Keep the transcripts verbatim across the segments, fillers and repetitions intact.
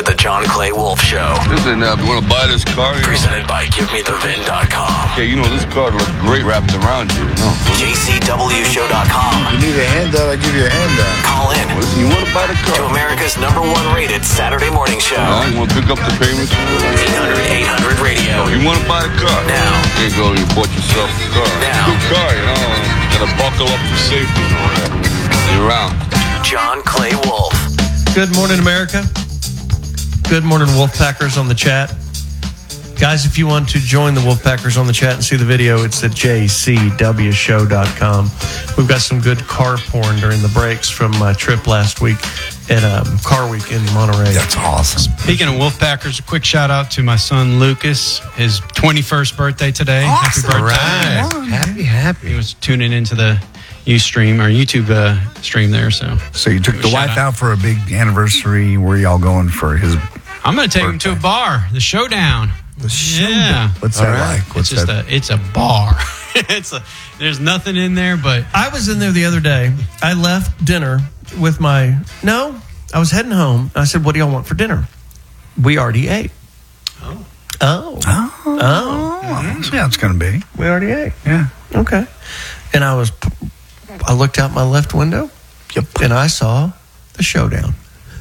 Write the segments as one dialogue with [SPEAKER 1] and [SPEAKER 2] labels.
[SPEAKER 1] to the John Clay Wolf Show.
[SPEAKER 2] Listen, uh, you want to buy this car?
[SPEAKER 1] Presented by Give Me The Vin dot com.
[SPEAKER 2] Okay, you know, this car looks great wrapped around you. you know?
[SPEAKER 1] J C W Show dot com.
[SPEAKER 3] You need a handout, I give you a handout.
[SPEAKER 1] Call in.
[SPEAKER 2] Listen, you want to buy the car?
[SPEAKER 1] To America's number one rated Saturday morning show.
[SPEAKER 2] Uh, you want to pick up the payments?
[SPEAKER 1] eight hundred eight hundred radio.
[SPEAKER 2] You want to buy the car?
[SPEAKER 1] Now.
[SPEAKER 2] There you go, you bought yourself a car.
[SPEAKER 1] Now.
[SPEAKER 2] Good car, you know. Gotta buckle up for safety and all that. You're around.
[SPEAKER 1] John Clay Wolf.
[SPEAKER 4] Good morning, America. Good morning, Wolfpackers on the chat. Guys, if you want to join the Wolfpackers on the chat and see the video, it's at J C W show dot com. We've got some good car porn during the breaks from my trip last week at um, Car Week in Monterey.
[SPEAKER 3] That's awesome.
[SPEAKER 5] Speaking of Wolfpackers, a quick shout out to my son Lucas. His twenty-first birthday today.
[SPEAKER 3] Awesome.
[SPEAKER 5] Happy birthday.
[SPEAKER 3] Right.
[SPEAKER 5] Happy, happy. He was tuning into the Ustream or YouTube uh, stream there. So
[SPEAKER 3] So you took the
[SPEAKER 5] Shout
[SPEAKER 3] wife
[SPEAKER 5] out.
[SPEAKER 3] out for a big anniversary. Where y'all going for his
[SPEAKER 5] I'm going to take him to a bar, the Showdown.
[SPEAKER 3] the show?
[SPEAKER 5] Yeah.
[SPEAKER 3] What's that
[SPEAKER 5] All right.
[SPEAKER 3] like? What's
[SPEAKER 5] it's just
[SPEAKER 3] that?
[SPEAKER 5] a it's a bar. it's a there's nothing in there but
[SPEAKER 4] I was in there the other day. I left dinner with my... No, I was heading home. I said, what do y'all want for dinner? We already ate.
[SPEAKER 5] Oh.
[SPEAKER 4] Oh.
[SPEAKER 3] Oh,
[SPEAKER 4] Oh.
[SPEAKER 3] mm-hmm. Yeah, it's going to be.
[SPEAKER 4] We already ate.
[SPEAKER 3] Yeah.
[SPEAKER 4] Okay. And I was... I looked out my left window.
[SPEAKER 3] Yep.
[SPEAKER 4] And I saw the Showdown.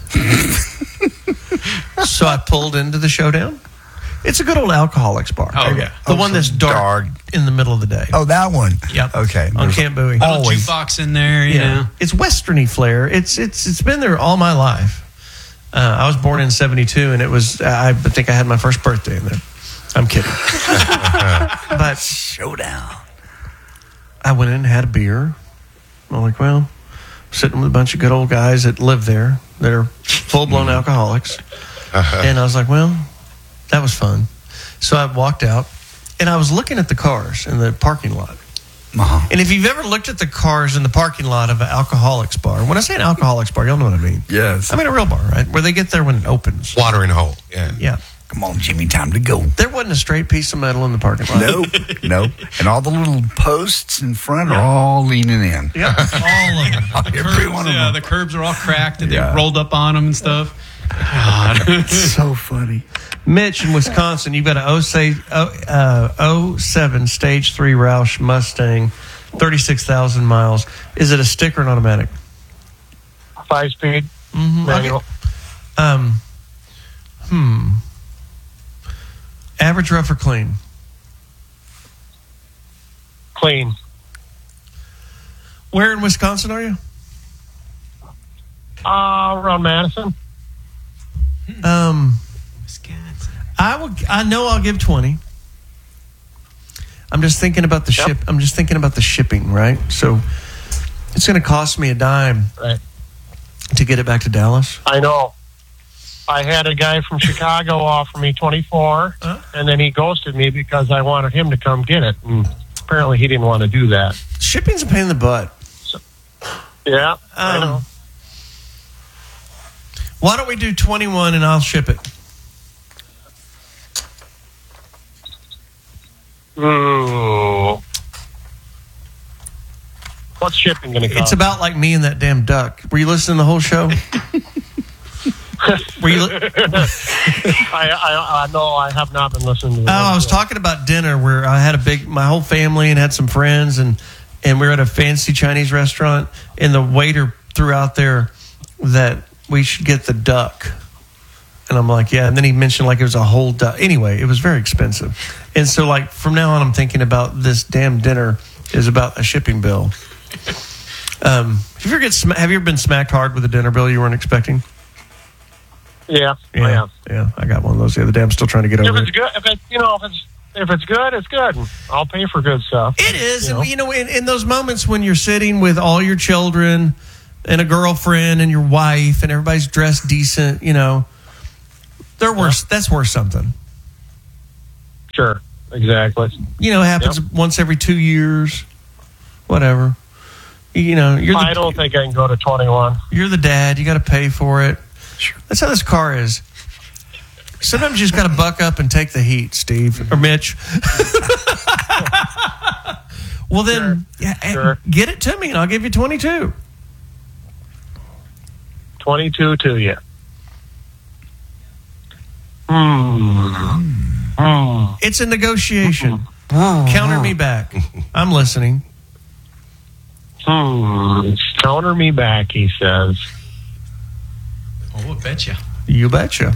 [SPEAKER 4] So I pulled into the Showdown. It's a good old alcoholics bar.
[SPEAKER 5] Oh, yeah.
[SPEAKER 4] The
[SPEAKER 3] Oh,
[SPEAKER 4] one
[SPEAKER 3] so
[SPEAKER 4] that's dark,
[SPEAKER 3] dark.
[SPEAKER 4] in the middle of the day.
[SPEAKER 3] Oh, that one.
[SPEAKER 4] Yep.
[SPEAKER 3] Okay.
[SPEAKER 4] On
[SPEAKER 3] There's
[SPEAKER 4] Camp Bowie.
[SPEAKER 5] little
[SPEAKER 3] always-
[SPEAKER 5] jukebox in there, you know.
[SPEAKER 4] It's westerny flair. It's it's it's been there all my life. Uh, I was born in seventy-two, and it was I think I had my first birthday in there. I'm kidding. But
[SPEAKER 3] Showdown.
[SPEAKER 4] I went in and had a beer. I'm like, well, sitting with a bunch of good old guys that live there that are full-blown alcoholics. And I was like, well, that was fun. So I walked out, and I was looking at the cars in the parking lot.
[SPEAKER 3] Uh-huh.
[SPEAKER 4] And if you've ever looked at the cars in the parking lot of an alcoholics bar, when I say an alcoholics bar, y'all know what I mean.
[SPEAKER 3] Yes.
[SPEAKER 4] I mean a real bar, right? Where they get there when it opens.
[SPEAKER 6] Watering hole, yeah.
[SPEAKER 4] Yeah.
[SPEAKER 3] Come on, Jimmy, time to go.
[SPEAKER 4] There wasn't a straight piece of metal in the parking lot.
[SPEAKER 3] Nope. Nope. And all the little posts in front are all leaning in.
[SPEAKER 4] Yeah.
[SPEAKER 5] All of them. The
[SPEAKER 3] Every
[SPEAKER 5] curbs,
[SPEAKER 3] one of
[SPEAKER 5] yeah,
[SPEAKER 3] them.
[SPEAKER 5] the curbs are all cracked and
[SPEAKER 3] Yeah.
[SPEAKER 5] they rolled up on them and stuff. God.
[SPEAKER 3] So funny.
[SPEAKER 4] Mitch in Wisconsin, you've got an oh seven Stage three Roush Mustang, thirty-six thousand miles. Is it a stick or an automatic?
[SPEAKER 7] Five speed
[SPEAKER 4] Mm-hmm.
[SPEAKER 7] manual.
[SPEAKER 4] Um, hmm. Average, rough, or clean?
[SPEAKER 7] Clean.
[SPEAKER 4] Where in Wisconsin are you?
[SPEAKER 7] Uh, around Madison.
[SPEAKER 4] Um,
[SPEAKER 5] Wisconsin.
[SPEAKER 4] I will. I know I'll give twenty. I'm just thinking about the
[SPEAKER 7] Yep.
[SPEAKER 4] ship. I'm just thinking about the shipping, right? So it's going to cost me a dime
[SPEAKER 7] Right.
[SPEAKER 4] to get it back to Dallas.
[SPEAKER 7] I know. I had a guy from Chicago offer me twenty-four,
[SPEAKER 4] Huh?
[SPEAKER 7] and then he ghosted me because I wanted him to come get it. And apparently he didn't want to do that.
[SPEAKER 4] Shipping's a pain in the butt.
[SPEAKER 7] Yeah, I
[SPEAKER 4] Um,
[SPEAKER 7] know.
[SPEAKER 4] Why don't we do twenty-one and I'll ship it?
[SPEAKER 7] Ooh. What's shipping going to cost?
[SPEAKER 4] It's about like me and that damn duck. Were you listening to the whole show? Were you? Li-
[SPEAKER 7] I, I, I know I have not been listening to
[SPEAKER 4] Oh,
[SPEAKER 7] the
[SPEAKER 4] I was
[SPEAKER 7] yet.
[SPEAKER 4] talking about dinner where I had a big, my whole family and had some friends, and and we were at a fancy Chinese restaurant, and the waiter threw out there that we should get the duck. And I'm like, yeah. And then he mentioned like it was a whole duck. Anyway, it was very expensive. And so like from now on, I'm thinking about this damn dinner is about a shipping bill. Um, have you ever get sma- have you ever been smacked hard with a dinner bill you weren't expecting?
[SPEAKER 7] Yeah,
[SPEAKER 4] Yeah,
[SPEAKER 7] I am.
[SPEAKER 4] yeah. I got one of those the other day. I'm still trying to get
[SPEAKER 7] If
[SPEAKER 4] over
[SPEAKER 7] it's
[SPEAKER 4] it.
[SPEAKER 7] good, if it's you know, if it's if it's good, it's good. I'll pay for good stuff.
[SPEAKER 4] It is,
[SPEAKER 7] You know?
[SPEAKER 4] and you know, in, in those moments when you're sitting with all your children and a girlfriend and your wife and everybody's dressed decent, you know, they're worth. That's worth something.
[SPEAKER 7] Sure, exactly.
[SPEAKER 4] You know, it happens
[SPEAKER 7] Yep.
[SPEAKER 4] once every two years, whatever. You know, you're
[SPEAKER 7] I
[SPEAKER 4] the,
[SPEAKER 7] don't think I can go to twenty-one.
[SPEAKER 4] you're the dad. You got to pay for it. That's how this car is. Sometimes you just got to buck up and take the heat, Steve or Mitch. Well, then yeah,
[SPEAKER 7] Sure.
[SPEAKER 4] get it to me, and I'll give you twenty-two.
[SPEAKER 7] twenty-two to you. Hmm. Hmm.
[SPEAKER 4] It's a negotiation. Counter me back. I'm listening.
[SPEAKER 7] Hmm. Counter me back, he says.
[SPEAKER 5] Oh, I bet you.
[SPEAKER 4] You betcha.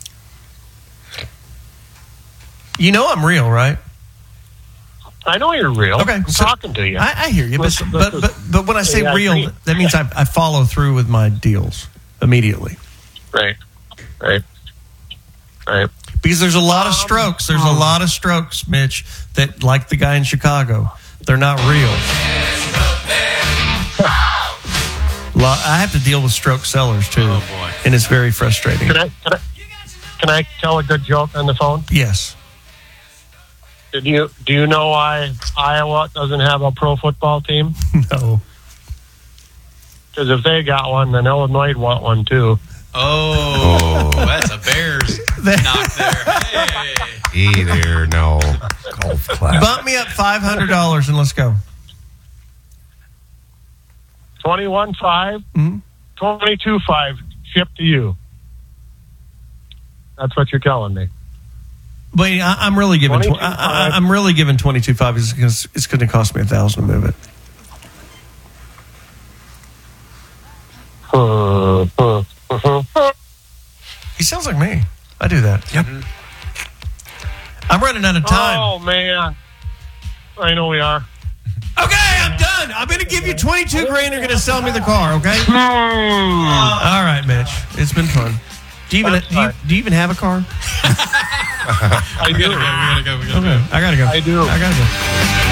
[SPEAKER 4] You know I'm real, right?
[SPEAKER 7] I know you're real.
[SPEAKER 4] Okay,
[SPEAKER 7] I'm
[SPEAKER 4] so-
[SPEAKER 7] talking to you.
[SPEAKER 4] I, I hear you, but
[SPEAKER 7] Listen,
[SPEAKER 4] but,
[SPEAKER 7] listen.
[SPEAKER 4] but but when I say
[SPEAKER 7] Yeah, I
[SPEAKER 4] real,
[SPEAKER 7] agree.
[SPEAKER 4] that means I, I follow through with my deals immediately.
[SPEAKER 7] Right. Right. Right.
[SPEAKER 4] Because there's a lot of strokes. There's a lot of strokes, Mitch, that like the guy in Chicago, they're not real. Lo- I have to deal with stroke sellers too,
[SPEAKER 5] Oh, boy.
[SPEAKER 4] and it's very frustrating.
[SPEAKER 7] Can I, can I can I tell a good joke on the phone?
[SPEAKER 4] Yes.
[SPEAKER 7] Did you do you know why Iowa doesn't have a pro football team?
[SPEAKER 4] No.
[SPEAKER 7] Because if they got one, then Illinois would want one too.
[SPEAKER 5] Oh, that's a Bears knock there. Hey.
[SPEAKER 6] Hey there, no.
[SPEAKER 3] Golf clap.
[SPEAKER 4] Bump me up five hundred dollars and let's go.
[SPEAKER 7] Twenty-one five,
[SPEAKER 4] Mhm.
[SPEAKER 7] twenty-two five, shipped to you. That's what you're telling me.
[SPEAKER 4] But I, I'm really giving. Tw- I, I, I'm really giving twenty two five because it's going to cost me a thousand to move it.
[SPEAKER 7] Uh, uh, uh,
[SPEAKER 4] He sounds like me. I do that. Yep. I'm running out of time.
[SPEAKER 7] Oh man, I know we are.
[SPEAKER 4] Okay, I'm done. I'm going to give you twenty-two grand. You're going to sell me the car. Okay.
[SPEAKER 7] Hmm.
[SPEAKER 4] All right, Mitch. It's been fun. Do you even
[SPEAKER 7] That's
[SPEAKER 4] do you,
[SPEAKER 7] fine.
[SPEAKER 4] do you even have a car?
[SPEAKER 7] I
[SPEAKER 5] We
[SPEAKER 7] do.
[SPEAKER 5] gotta go. We gotta go. We gotta
[SPEAKER 4] Okay, I gotta go.
[SPEAKER 7] I do.
[SPEAKER 4] I gotta go.